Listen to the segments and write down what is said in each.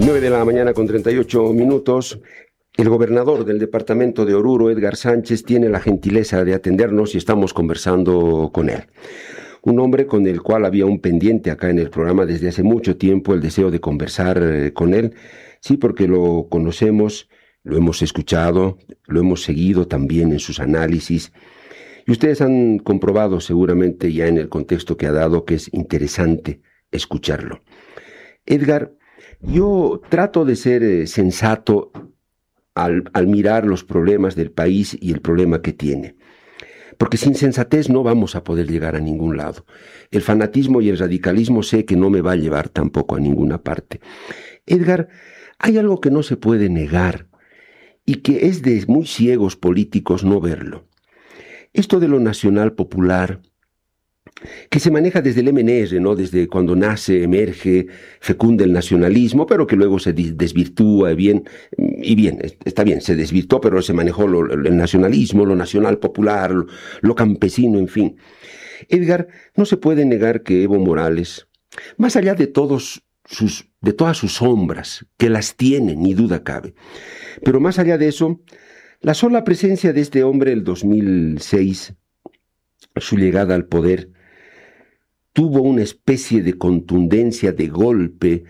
9 de la mañana con 38 minutos. El gobernador del departamento de Oruro, Edgar Sánchez, tiene la gentileza de atendernos y estamos conversando con él. Un hombre con el cual había un pendiente acá en el programa desde hace mucho tiempo, el deseo de conversar con él. Sí, porque lo conocemos, lo hemos escuchado, lo hemos seguido también en sus análisis. Y ustedes han comprobado seguramente ya en el contexto que ha dado que es interesante escucharlo. Edgar, yo trato de ser sensato al mirar los problemas del país y el problema que tiene. Porque sin sensatez no vamos a poder llegar a ningún lado. El fanatismo y el radicalismo sé que no me va a llevar tampoco a ninguna parte. Edgar, hay algo que no se puede negar y que es de muy ciegos políticos no verlo. Esto de lo nacional popular, que se maneja desde el MNR, ¿no? Desde cuando nace, emerge, fecunda el nacionalismo, pero que luego se desvirtúa bien, y bien, está bien, se desvirtuó, pero se manejó el nacionalismo, lo nacional popular, lo campesino, en fin. Edgar, no se puede negar que Evo Morales, más allá de todas sus sombras, que las tiene, ni duda cabe, pero más allá de eso, la sola presencia de este hombre el 2006, su llegada al poder, tuvo una especie de contundencia, de golpe,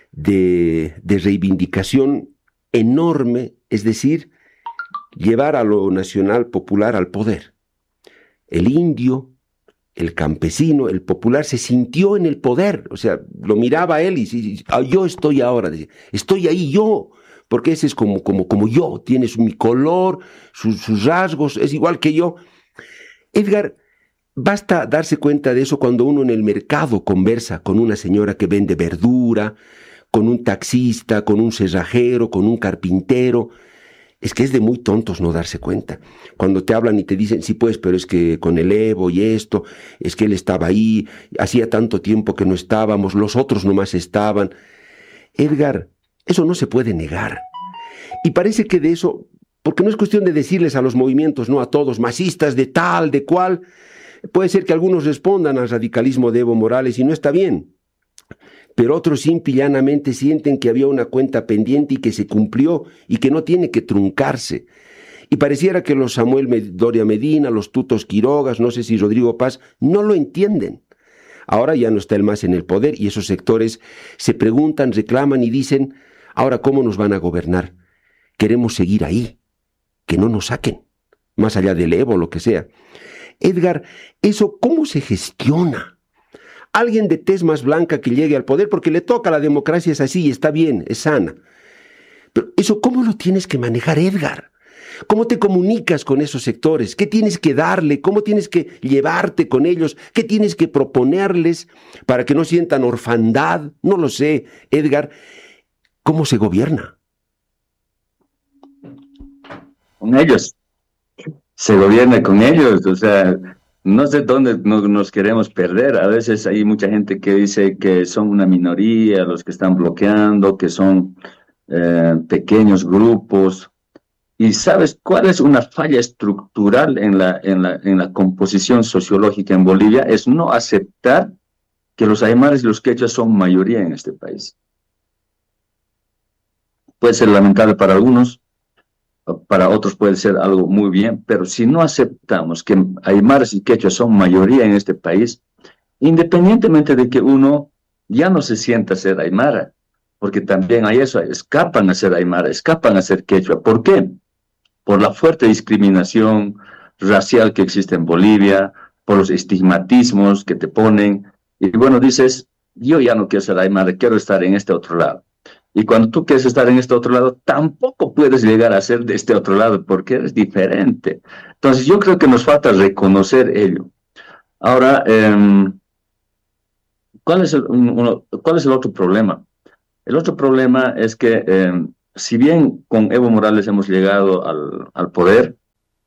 de reivindicación enorme, es decir, llevar a lo nacional popular al poder. El indio, el campesino, el popular se sintió en el poder, o sea, lo miraba a él y yo estoy ahora, estoy ahí yo, porque ese es como yo, tiene mi color, sus rasgos, es igual que yo. Edgar, basta darse cuenta de eso cuando uno en el mercado conversa con una señora que vende verdura, con un taxista, con un cerrajero, con un carpintero. Es que es de muy tontos no darse cuenta. Cuando te hablan y te dicen, sí pues, pero es que con el Evo y esto, es que él estaba ahí, hacía tanto tiempo que no estábamos, los otros nomás estaban. Edgar, eso no se puede negar. Y parece que de eso, porque no es cuestión de decirles a los movimientos, no a todos, masistas de tal, de cual. Puede ser que algunos respondan al radicalismo de Evo Morales y no está bien, pero otros simple y llanamente sienten que había una cuenta pendiente y que se cumplió y que no tiene que truncarse. Y pareciera que los Doria Medina, los Tutos Quirogas, no sé si Rodrigo Paz, no lo entienden. Ahora ya no está el MAS en el poder y esos sectores se preguntan, reclaman y dicen, ahora ¿cómo nos van a gobernar? Queremos seguir ahí, que no nos saquen, más allá del Evo, lo que sea. Edgar, ¿eso cómo se gestiona? Alguien de tez más blanca que llegue al poder, porque le toca, la democracia es así, está bien, es sana. Pero eso, ¿cómo lo tienes que manejar, Edgar? ¿Cómo te comunicas con esos sectores? ¿Qué tienes que darle? ¿Cómo tienes que llevarte con ellos? ¿Qué tienes que proponerles para que no sientan orfandad? No lo sé, Edgar. ¿Cómo se gobierna? Con ellos. Se gobierna con ellos, o sea, no sé dónde nos queremos perder. A veces hay mucha gente que dice que son una minoría los que están bloqueando, que son pequeños grupos. ¿Y sabes cuál es una falla estructural en la composición sociológica en Bolivia? Es no aceptar que los aymaras y los quechuas son mayoría en este país. Puede ser lamentable para algunos, para otros puede ser algo muy bien, pero si no aceptamos que aymaras y quechuas son mayoría en este país, independientemente de que uno ya no se sienta ser aymara, porque también hay eso, escapan a ser aymara, escapan a ser quechua. ¿Por qué? Por la fuerte discriminación racial que existe en Bolivia, por los estigmatismos que te ponen, y bueno, dices, yo ya no quiero ser aymara, quiero estar en este otro lado. Y cuando tú quieres estar en este otro lado, tampoco puedes llegar a ser de este otro lado porque eres diferente. Entonces yo creo que nos falta reconocer ello. Ahora, ¿cuál es el otro problema? El otro problema es que si bien con Evo Morales hemos llegado al poder,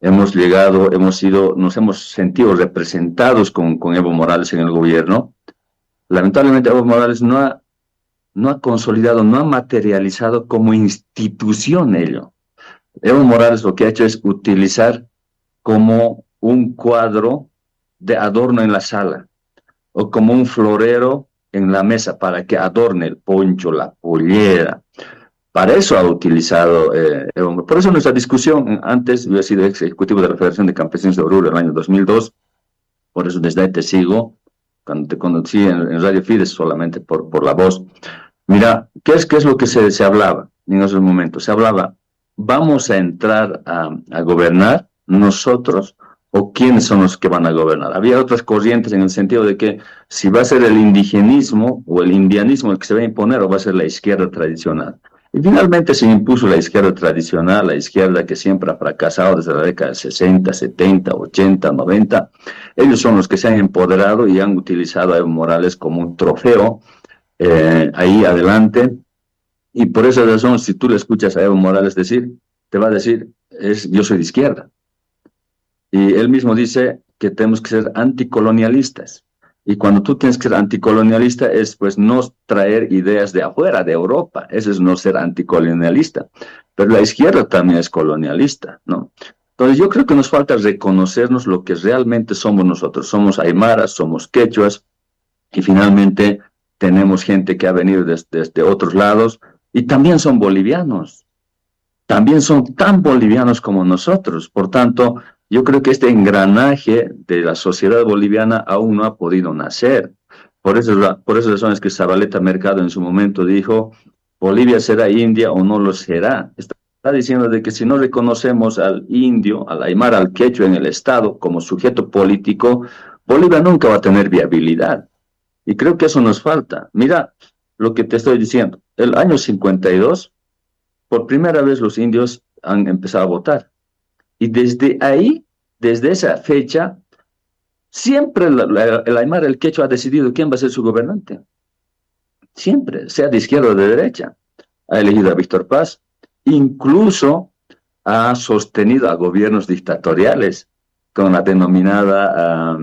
nos hemos sentido representados con Evo Morales en el gobierno, lamentablemente Evo Morales no ha consolidado, no ha materializado como institución ello. Evo Morales lo que ha hecho es utilizar como un cuadro de adorno en la sala o como un florero en la mesa para que adorne el poncho, la pollera. Para eso ha utilizado Evo Morales. Por eso nuestra discusión, antes yo he sido ejecutivo de la Federación de Campesinos de Oruro en el año 2002, por eso desde ahí te sigo, cuando te conocí en Radio Fides solamente por la voz. Mira, ¿qué es lo que se hablaba en esos momentos? Se hablaba, ¿vamos a entrar a gobernar nosotros o quiénes son los que van a gobernar? Había otras corrientes en el sentido de que si va a ser el indigenismo o el indianismo el que se va a imponer o va a ser la izquierda tradicional. Y finalmente se impuso la izquierda tradicional, la izquierda que siempre ha fracasado desde la década de 60, 70, 80, 90. Ellos son los que se han empoderado y han utilizado a Evo Morales como un trofeo ahí adelante. Y por esa razón, si tú le escuchas a Evo Morales decir, te va a decir, yo soy de izquierda. Y él mismo dice que tenemos que ser anticolonialistas. Y cuando tú tienes que ser anticolonialista es pues no traer ideas de afuera, de Europa. Eso es no ser anticolonialista. Pero la izquierda también es colonialista, ¿no? Entonces yo creo que nos falta reconocernos lo que realmente somos nosotros. Somos aymaras, somos quechuas y finalmente tenemos gente que ha venido desde otros lados y también son bolivianos. También son tan bolivianos como nosotros. Por tanto, yo creo que este engranaje de la sociedad boliviana aún no ha podido nacer. Por esas razones que Zabaleta Mercado en su momento dijo, Bolivia será India o no lo será. Está diciendo de que si no reconocemos al indio, al aymara, al quechua en el Estado como sujeto político, Bolivia nunca va a tener viabilidad. Y creo que eso nos falta. Mira lo que te estoy diciendo. El año 52, por primera vez los indios han empezado a votar. Y desde ahí, desde esa fecha, siempre el aymara, el quechua ha decidido quién va a ser su gobernante. Siempre, sea de izquierda o de derecha. Ha elegido a Víctor Paz, incluso ha sostenido a gobiernos dictatoriales con la denominada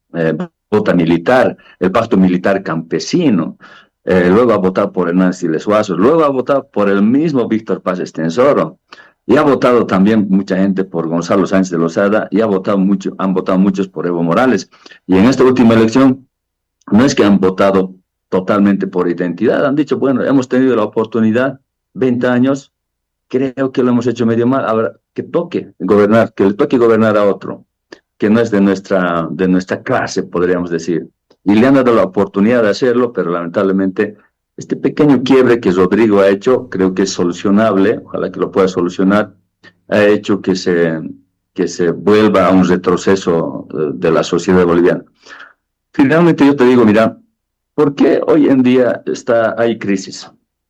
vota militar, el pacto militar campesino. Luego ha votado por Hernán Siles Huasos, luego ha votado por el mismo Víctor Paz Estenssoro. Y ha votado también mucha gente por Gonzalo Sánchez de Lozada y han votado muchos por Evo Morales. Y en esta última elección no es que han votado totalmente por identidad, han dicho, bueno, hemos tenido la oportunidad, 20 años, creo que lo hemos hecho medio mal, ahora que toque gobernar, que le toque gobernar a otro, que no es de nuestra clase, podríamos decir. Y le han dado la oportunidad de hacerlo, pero lamentablemente este pequeño quiebre que Rodrigo ha hecho, creo que es solucionable, ojalá que lo pueda solucionar, ha hecho que se vuelva a un retroceso de la sociedad boliviana. Finalmente yo te digo, mira, ¿por qué hoy en día hay crisis?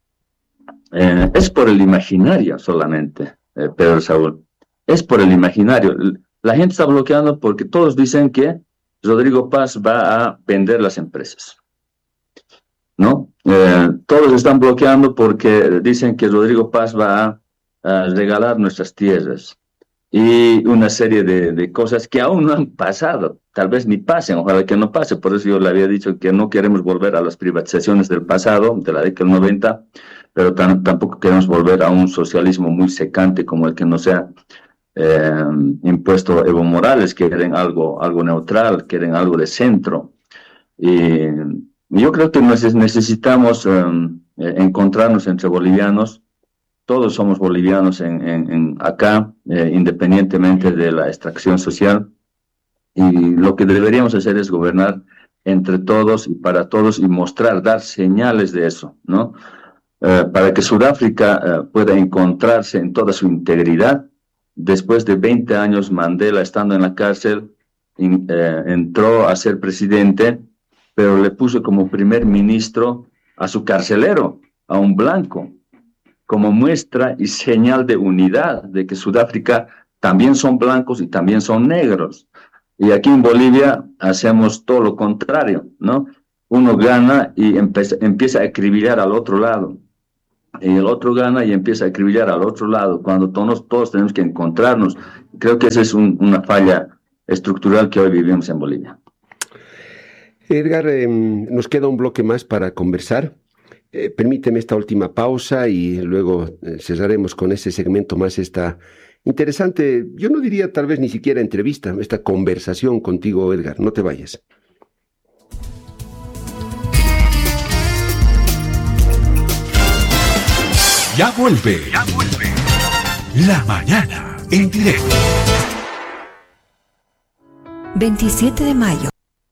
Es por el imaginario solamente, Pedro Saúl. Es por el imaginario. La gente está bloqueando porque todos dicen que Rodrigo Paz va a vender las empresas, ¿no? Todos están bloqueando porque dicen que Rodrigo Paz va a regalar nuestras tierras y una serie de cosas que aún no han pasado, tal vez ni pasen, ojalá que no pase. Por eso yo le había dicho que no queremos volver a las privatizaciones del pasado, de la década del 90, pero tampoco queremos volver a un socialismo muy secante como el que nos ha impuesto Evo Morales. Quieren algo neutral, quieren algo de centro. Y yo creo que necesitamos encontrarnos entre bolivianos. Todos somos bolivianos acá, independientemente de la extracción social. Y lo que deberíamos hacer es gobernar entre todos y para todos y dar señales de eso, ¿no? Para que Sudáfrica pueda encontrarse en toda su integridad. Después de 20 años, Mandela, estando en la cárcel, entró a ser presidente, pero le puso como primer ministro a su carcelero, a un blanco, como muestra y señal de unidad, de que Sudáfrica también son blancos y también son negros. Y aquí en Bolivia hacemos todo lo contrario, ¿no? Uno gana y empieza a acribillar al otro lado. Y el otro gana y empieza a acribillar al otro lado, cuando todos tenemos que encontrarnos. Creo que esa es una falla estructural que hoy vivimos en Bolivia. Edgar, nos queda un bloque más para conversar. Permíteme esta última pausa y luego cerraremos con ese segmento más, esta interesante, yo no diría tal vez ni siquiera entrevista, esta conversación contigo, Edgar. No te vayas. Ya vuelve. La mañana en directo. 27 de mayo.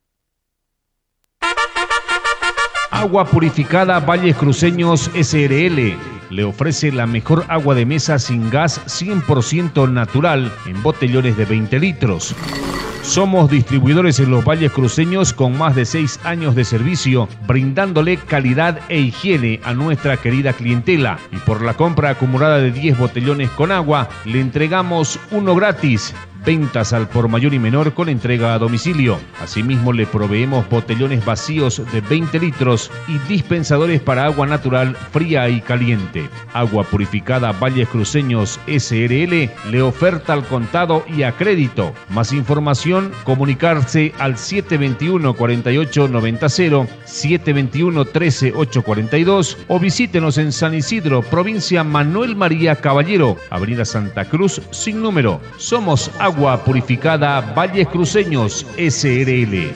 Agua Purificada Valles Cruceños SRL le ofrece la mejor agua de mesa sin gas 100% natural en botellones de 20 litros. Somos distribuidores en los Valles Cruceños con más de 6 años de servicio, brindándole calidad e higiene a nuestra querida clientela. Y por la compra acumulada de 10 botellones con agua, le entregamos uno gratis. Ventas al por mayor y menor con entrega a domicilio. Asimismo, le proveemos botellones vacíos de 20 litros y dispensadores para agua natural fría y caliente. Agua Purificada Valles Cruceños SRL le oferta al contado y a crédito. Más información, comunicarse al 721-4890, 721-13842 o visítenos en San Isidro, provincia Manuel María Caballero, Avenida Santa Cruz, sin número. Somos Agua Purificada Valles Cruceños SRL.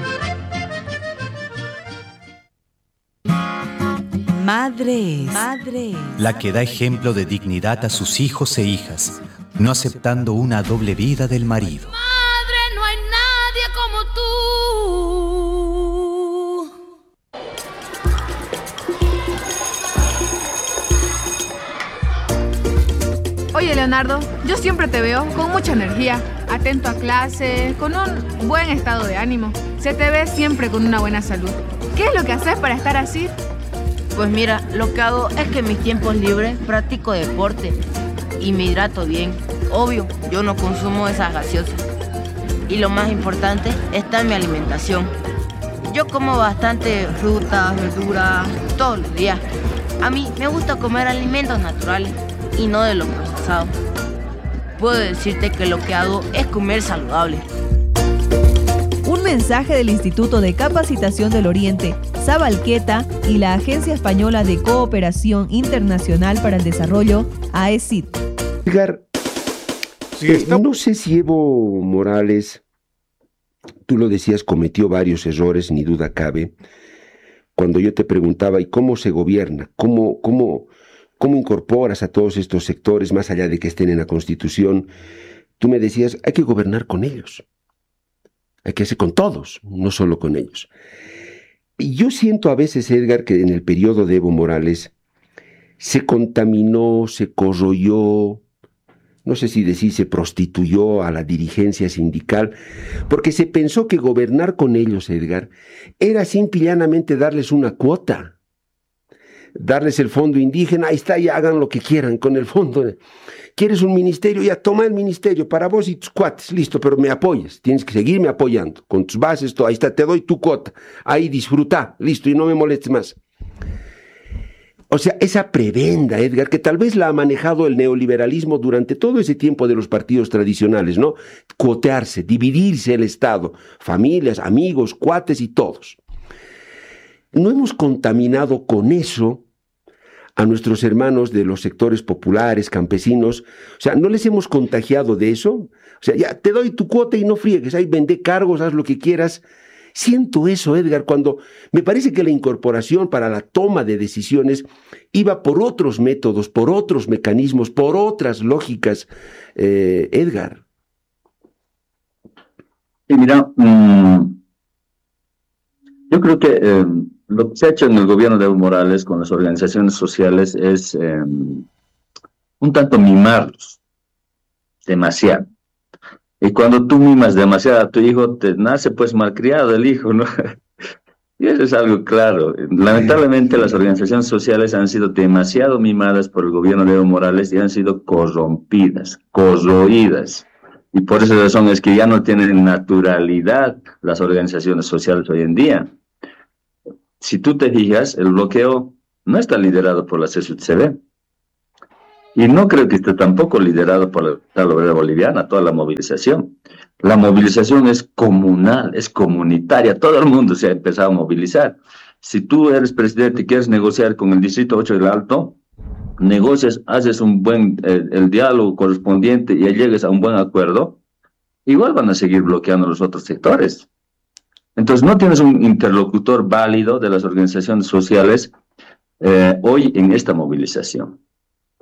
Madre es la que da ejemplo de dignidad a sus hijos e hijas, no aceptando una doble vida del marido. Madre, no hay nadie como tú. Oye, Leonardo, yo siempre te veo con mucha energía, atento a clase, con un buen estado de ánimo. Se te ve siempre con una buena salud. ¿Qué es lo que haces para estar así? Pues mira, lo que hago es que en mis tiempos libres practico deporte y me hidrato bien. Obvio, yo no consumo esas gaseosas. Y lo más importante está en mi alimentación. Yo como bastante frutas, verduras, todos los días. A mí me gusta comer alimentos naturales y no de lo procesado. Puedo decirte que lo que hago es comer saludable. Un mensaje del Instituto de Capacitación del Oriente, Sabalqueta y la Agencia Española de Cooperación Internacional para el Desarrollo, AECID. Edgar, no sé si Evo Morales, tú lo decías, cometió varios errores, ni duda cabe. Cuando yo te preguntaba, ¿y cómo se gobierna? ¿Cómo incorporas a todos estos sectores, más allá de que estén en la Constitución? Tú me decías, hay que gobernar con ellos. Hay que hacer con todos, no solo con ellos. Y yo siento a veces, Edgar, que en el periodo de Evo Morales se contaminó, se corroyó, no sé si decir se prostituyó a la dirigencia sindical, porque se pensó que gobernar con ellos, Edgar, era simple y llanamente darles una cuota. Darles el fondo indígena, ahí está, ya hagan lo que quieran con el fondo. ¿Quieres un ministerio? Ya toma el ministerio para vos y tus cuates, listo, pero me apoyas, tienes que seguirme apoyando, con tus bases, todo, ahí está, te doy tu cuota, ahí disfruta, listo, y no me molestes más. O sea, esa prebenda, Edgar, que tal vez la ha manejado el neoliberalismo durante todo ese tiempo de los partidos tradicionales, ¿no? Cuotearse, dividirse el Estado, familias, amigos, cuates y todos. No hemos contaminado con eso a nuestros hermanos de los sectores populares, campesinos. O sea, no les hemos contagiado de eso. O sea, ya te doy tu cuota y no friegues, ahí vende cargos, haz lo que quieras. Siento eso, Edgar, cuando me parece que la incorporación para la toma de decisiones iba por otros métodos, por otros mecanismos, por otras lógicas, Edgar. Y mira, yo creo que lo que se ha hecho en el gobierno de Evo Morales con las organizaciones sociales es un tanto mimarlos demasiado. Y cuando tú mimas demasiado a tu hijo, te nace pues malcriado el hijo, ¿no? Y eso es algo claro. Lamentablemente las organizaciones sociales han sido demasiado mimadas por el gobierno de Evo Morales y han sido corrompidas, corroídas. Y por esa razón es que ya no tienen naturalidad las organizaciones sociales hoy en día. Si tú te fijas, el bloqueo no está liderado por la CSUTCB. Y no creo que esté tampoco liderado por la obrera boliviana, toda la movilización. La movilización es comunal, es comunitaria, todo el mundo se ha empezado a movilizar. Si tú eres presidente y quieres negociar con el Distrito 8 del Alto, negocias, haces un buen, el diálogo correspondiente y llegues a un buen acuerdo, igual van a seguir bloqueando los otros sectores. Entonces no tienes un interlocutor válido de las organizaciones sociales hoy en esta movilización.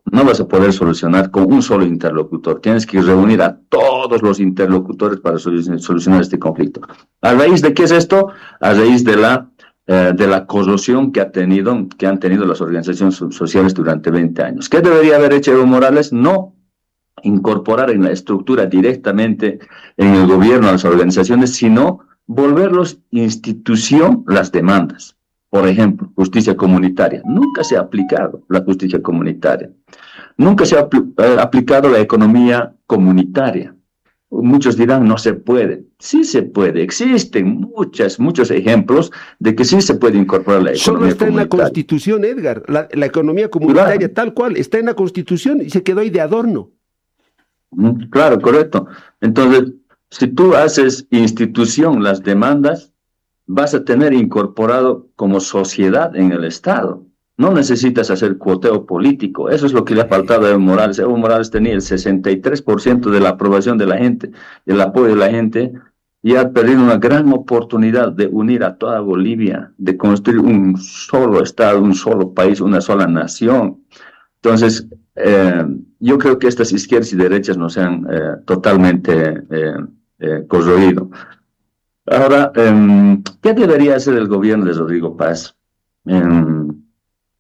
no vas a poder solucionar con un solo interlocutor. Tienes que reunir a todos los interlocutores para solucionar este conflicto. ¿A raíz de qué es esto? A raíz de la corrupción que han tenido las organizaciones sociales durante 20 años. ¿Qué debería haber hecho Evo Morales? No incorporar en la estructura directamente en el gobierno a las organizaciones, sino volverlos institución las demandas. Por ejemplo, justicia comunitaria. Nunca se ha aplicado la justicia comunitaria. Nunca se ha aplicado la economía comunitaria. Muchos dirán, no se puede. Sí se puede. Existen muchos ejemplos de que sí se puede incorporar la economía Solo está comunitaria. en la Constitución, Edgar. La economía comunitaria, claro, tal cual, está en la Constitución y se quedó ahí de adorno. Claro, correcto. Entonces, si tú haces institución las demandas, vas a tener incorporado como sociedad en el Estado. No necesitas hacer cuoteo político. Eso es lo que le ha faltado a Evo Morales. Evo Morales tenía el 63% de la aprobación de la gente, el apoyo de la gente, y ha perdido una gran oportunidad de unir a toda Bolivia, de construir un solo Estado, un solo país, una sola nación. Entonces, yo creo que estas izquierdas y derechas nos han totalmente corroído. Ahora, ¿qué debería hacer el gobierno de Rodrigo Paz?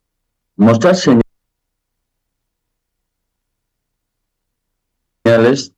Mostrar señales